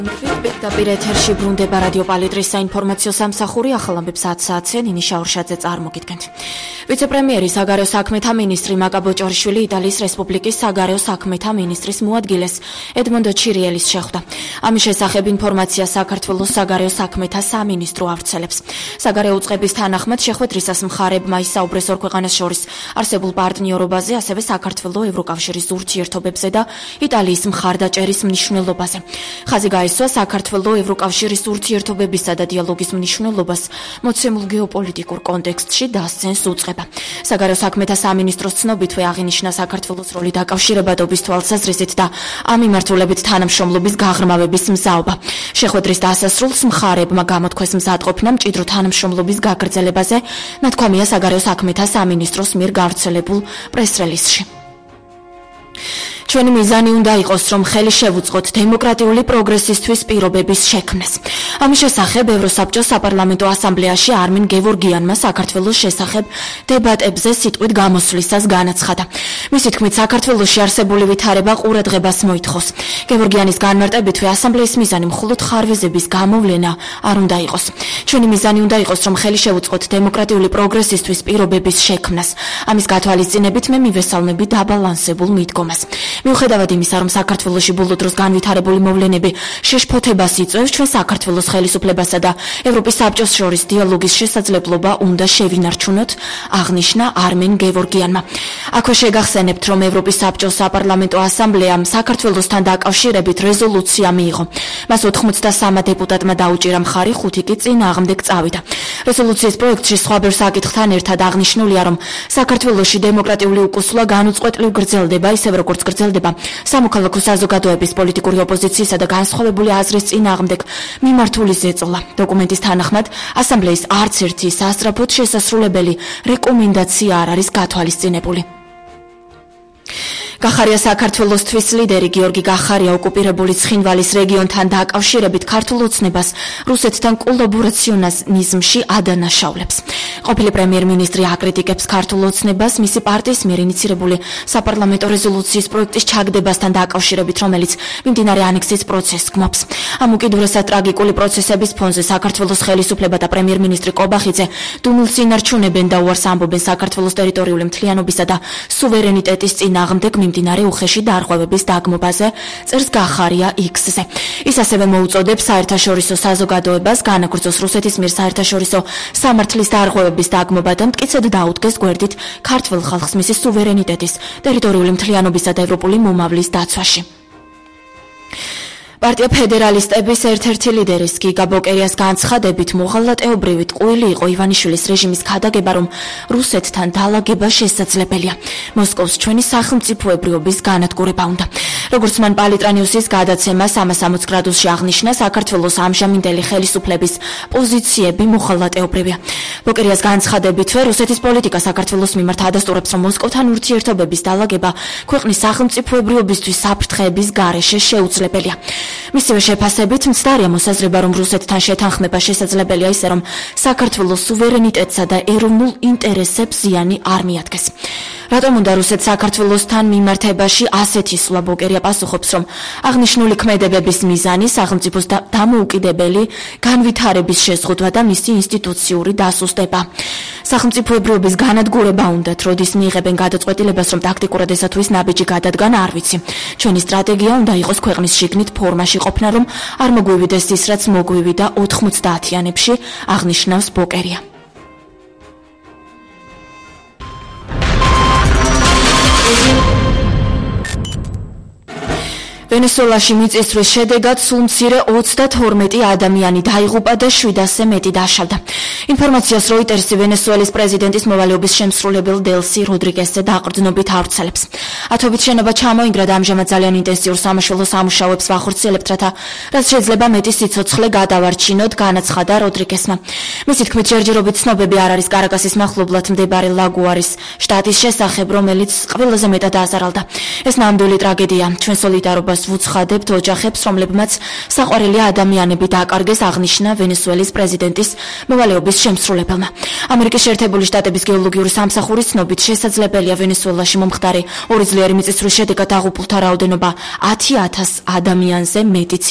პირდაპირ ეთერში ბრუნდება რადიო პალიტრის საინფორმაციო სამსახური ახალამბებს 10 საათზე ნინი შაურშაძე წარმოგიდგენთ. ვიცე-პრემიერი საგარეო საქმეთა მინისტრი მაკაბო ჭორიშვილი იტალიის რესპუბლიკის საგარეო საქმეთა მინისტრის მოადგილეს ედმონდო ჩირიელის შეხვდა. ამის შესახებ ინფორმაცია საქართველოს საგარეო საქმეთა სამინისტრო ავრცელებს. საგარეო უწყების თანახმად შეხვედრისას მხარებმა ისაუბრეს ორ ქვეყანას შორის არსებულ პარტნიორობაზე, ასევე საქართველოს ევროკავშირის ურთიერთობებზე და იტალიის მხარდაჭერის მნიშვნელობაზე. ხაზი გაისვა საქართველოს ევროკავშირის ურთიერთობებისა და დიალოგის მნიშვნელობას მოცემულ გეოპოლიტიკურ კონტექსტში დასცენს უწყება. საგარეო საქმეთა სამინისტროს ცნობითვე აღინიშნა საქართველოს როლი დაკავშირებადობის თვალსაზრისით და ამ მიმართულებით თანამშრომლობის გაღრმავების მზაობა. შეხვედრის დასასრულს მხარებმა გამოთქვეს მზადყოფნა მჭიდრო თანამშრომლობის გაგრძელებაზე, ნათქვამია საგარეო საქმეთა სამინისტროს მიერ გავრცელებულ პრეს-რელიზში. ჩვენი მიზანი უნდა იყოს, რომ ხელი შევუწყოთ დემოკრატიული პროგრესისთვის პირობების შექმნას. ამის შესახებ ევროსაბჭოს საპარლამენტო ასამბლეაში არმინ გევორგიანმა საქართველოს შესახებ დებატებზე სიტყვით გამოსვლისას განაცხადა. მისი თქმით, საქართველოში არსებული ვითარება ყურადღებას მოითხოვს. გევორგიანის განმარტებითვე ასამბლეის მიზანი მხოლოდ ხარვეზების გამოვლენა არ უნდა იყოს. ჩვენი მიზანი უნდა იყოს, რომ ხელი შევუწყოთ დემოკრატიული პროგრესისთვის პირობების შექმნას. ამის გათვალისწინებით მე მივესალმები დაბალანსებულ მიდგომას. მიუხედავად იმისა, რომ საქართველოში ბოლო დროს განვითარებული მოვლენები შეშფოთებას იწვევს, ჩვენ საქართველოს ხელისუფლებასა და ევროპის საბჭოს შორის დიალოგის შესაძლებლობა უნდა შევინარჩუნოთ, აღნიშნა არმინ გევორგიანმა. აქვე შეგახსენებთ, რომ ევროპის საბჭოს საპარლამენტო ასამბლეამ საქართველოსთან დაკავშირებით რეზოლუცია მიიღო. მას 83 დეპუტატმა დაუჭირა მხარი, 5 კი წინააღმდეგ წავიდა. რეზოლუციის პროექტში სხვა ბევრ საკითხთან ერთად აღნიშნულია, რომ საქართველოში დემოკრატიული უკუსვლა განუწყვეტლივ გრძელდება, ისევე როგორც გრძელდება სამოქალაქო საზოგადოების პოლიტიკური ოპოზიციისა და განსხვავებული აზრის წინააღმდეგ მიმართული ზეწოლა. დოკუმენტის თანახმად, ასამბლეის არც ერთი სასწრაფოდ შესასრულებელი რეკომენდაცია არ არის გათვალისწინებული. გახარია საქართველოსთვის ლიდერი გიორგი გახარია ოკუპირებული ცხინვალის რეგიონთან დაკავშირებით ქართულ ოცნებას რუსეთთან კოლაბორაციონიზმში ადანაშაულებს. ყოფილი პრემიერ-მინისტრი აკრიტიკებს ქართულ ოცნებას მისი პარტიის მიერ ინიცირებული საპარლამენტო რეზოლუციის პროექტის ჩაგდებასთან დაკავშირებით, რომელიც მიმდინარე ანექსიის პროცესს გმობს. ამ უკიდურესად ტრაგიკული პროცესების ფონზე საქართველოს ხელისუფლება და პრემიერ-მინისტრი კობახიძე დუმილს ინარჩუნებენ და უარს ამბობენ საქართველოს ტერიტორიული მთლიანობისა და სუვერენიტეტის წინააღმდეგ მიმდინარე უხეში დარღვევების დაგმობაზე, წერს გახარია X-ზე. ის ასევე მოუწოდებს საერთაშორისო საზოგადოებას განაგრძოს რუსეთის მიერ საერთაშორისო სამართლის დარღვევების დაგმობა და მტკიცედ დაუდგეს გვერდით ქართველ ხალხს მისი სუვერენიტეტის, ტერიტორიული მთლიანობისა და ევროპული მომავლის დაცვაში. პარტია ფედერალისტების ერთ-ერთი ლიდერის გიგა ბოკერიას განცხადებით მოღალატეობრივი ტყუილი იყო ივანიშვილის რეჟიმის ქადაგება, რომ რუსეთთან დალაგება შესაძლებელია. მოსკოვს ჩვენი სახელმწიფოებრიობის განადგურება უნდა. როგორც მან პალიტრანიუსის გადაცემა 360 გრადუსში აღნიშნა, საქართველოს ამჟამინდელი ხელისუფლების პოზიციები მოღალატეობრივია. ბოკერიას განცხადებითვე რუსეთის პოლიტიკა საქართველოს მიმართ ადასტურებს, რომ მოსკოვთან ურთიერთობების დალაგება ქვეყნის სახელმწიფოებრიობისთვის საფრთხეების გარეშე შეუძლებელია. მისივე შეფასებით მცდარია მოსაზრება, რომ რუსეთთან შეთანხმება შესაძლებელია ისე, რომ საქართველოს სუვერენიტეტსა და ეროვნულ ინტერესებს ზიანი არ მიადგეს. რატომ უნდა რუსეთს საქართველოსთან მიმართებაში ასეთი სვლა? ბოკერია პასუხობს, რომ აღნიშნული ქმედებების მიზანი სახელმწიფოს დამოუკიდებელი განვითარების შეზღუდვა და მისი ინსტიტუციური დასუსტება. სახელმწიფოებრიობის განადგურება უნდათ, როდის მიიღებენ გადაწყვეტილებას, რომ ტაქტიკურად ესა თუ ის ნაბიჯი გადადგან, არ ვიცი. ჩვენი სტრატეგია უნდა იყოს ქვეყნის შიგნით ფორმაში ყოფნა, რომ არ მოგვივიდეს ის, რაც მოგვივიდა 90-იანებში, აღნიშნავს ბოკერია. ვენესუელაში მიწისძვრის შედეგად სულ მცირე 32 ადამიანი დაიღუპა და 700-ზე მეტი დაშავდა. ინფორმაციას როიტერსი ვენესუელის პრეზიდენტის მოვალეობის შემსრულებელ დელსი როდრიგესზე დაყრდნობით ავრცელებს. ათობით შენობა ჩამოინგრა და ამჟამად ძალიან ინტენსიურ სამაშველო სამუშაოებს ვახორციელებთ, რათა რაც შეიძლება მეტი სიცოცხლე გადავარჩინოთ, განაცხადა როდრიგესმა. მისი თქმით, ჯერჯერობით ცნობები არ არის კარაკასის მახლობლად მდებარე ლაგუარის შტატის შესახებ, რომელიც ყველაზე მეტად აზარალდა. ეს ნამდვილი ტრაგედია. ჩვენ სოლიდარობას ვუცხადებთ ოჯახებს, რომლებმაც საყვარელი ადამიანები დააკარგეს, აღნიშნა ვენესუელის პრეზიდენტის მოვალეობის შემსრულებელმა. ამერიკის შეერთებული შტატების გეოლოგიური სამსახურის ცნობით შესაძლებელია ვენესუელაში მომხდარი ორი ძლიერი მიწისძვრის შედეგად დაღუპულთა რაოდენობა 10,000 ადამიანზე მეტიც